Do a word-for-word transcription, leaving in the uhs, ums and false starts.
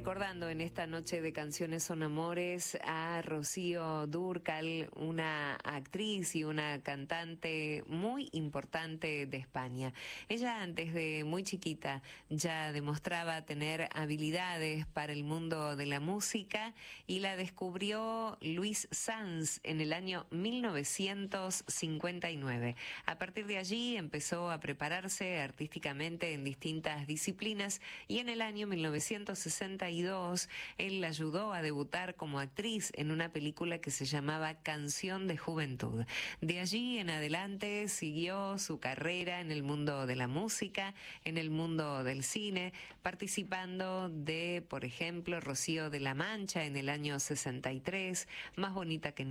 recordando en esta noche de Canciones son Amores a Rocío Dúrcal, una actriz y una cantante muy importante de España. Ella desde muy chiquita ya demostraba tener habilidades para el mundo de la música y la descubrió Luis Sanz en el año mil novecientos cincuenta y nueve. A partir de allí empezó a prepararse artísticamente en distintas disciplinas y en el año mil novecientos sesenta y dos él la ayudó a debutar como actriz en una película que se llamaba Canción de Juventud. De allí en adelante siguió su carrera en el mundo de la música, en el mundo del cine, participando de, por ejemplo, Rocío de la Mancha en el año sesenta y tres, Más bonita que